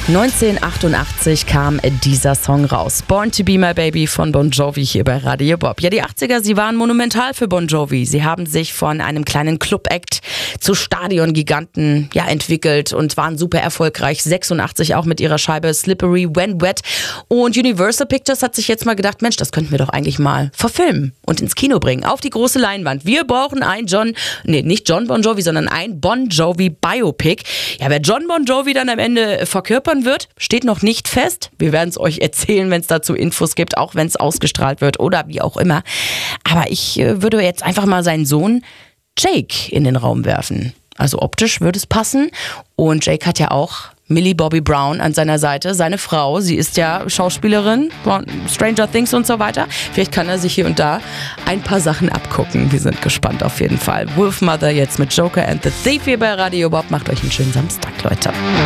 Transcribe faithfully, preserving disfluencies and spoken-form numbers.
neunzehnhundertachtundachtzig kam dieser Song raus. Born to be my baby von Bon Jovi hier bei Radio Bob. Ja, die achtziger, sie waren monumental für Bon Jovi. Sie haben sich von einem kleinen Club-Act zu Stadiongiganten ja, entwickelt und waren super erfolgreich. sechsundachtzig auch mit ihrer Scheibe Slippery When Wet. Und Universal Pictures hat sich jetzt mal gedacht, Mensch, das könnten wir doch eigentlich mal verfilmen und ins Kino bringen. Auf die große Leinwand. Wir brauchen ein John, nee, nicht John Bon Jovi, sondern ein Bon Jovi Biopic. Ja, wer John Bon Jovi dann am Ende verkörpern wird, steht noch nicht fest. Wir werden es euch erzählen, wenn es dazu Infos gibt, auch wenn es ausgestrahlt wird oder wie auch immer. Aber ich äh, würde jetzt einfach mal seinen Sohn Jake in den Raum werfen. Also optisch würde es passen. Und Jake hat ja auch Millie Bobby Brown an seiner Seite, seine Frau. Sie ist ja Schauspielerin von Stranger Things und so weiter. Vielleicht kann er sich hier und da ein paar Sachen abgucken. Wir sind gespannt auf jeden Fall. Wolfmother jetzt mit Joker and the Thief hier bei Radio Bob. Macht euch einen schönen Samstag, Leute.